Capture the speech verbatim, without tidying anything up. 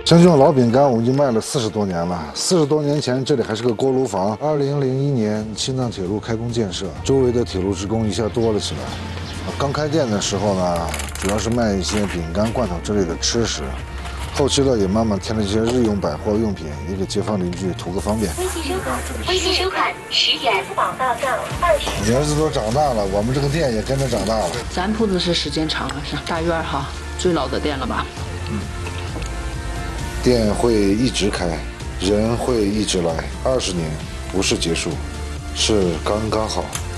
像这种老饼干，我们已经卖了四十多年了。四十多年前，这里还是个锅炉房。二零零一年，青藏铁路开工建设，周围的铁路职工一下多了起来。刚开店的时候呢，主要是卖一些饼干、罐头之类的吃食。后期呢，也慢慢添了一些日用百货用品，也给街坊邻居图个方便。 微信收款，微信收款十元。宝大道二十。 你儿子都长大了，我们这个店也跟着长大了。 咱铺子是时间长了，是大院哈，最老的店了吧？嗯。 店会一直开，人会一直来，二十年不是结束，是刚刚好。